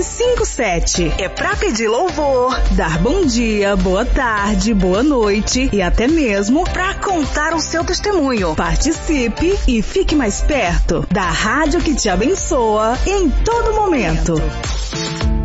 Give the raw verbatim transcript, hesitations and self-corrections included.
nove cinco sete. É pra pedir louvor, dar bom dia, boa tarde, boa noite e até mesmo pra contar o seu testemunho. Participe e fique mais perto da rádio que te abençoa em todo momento.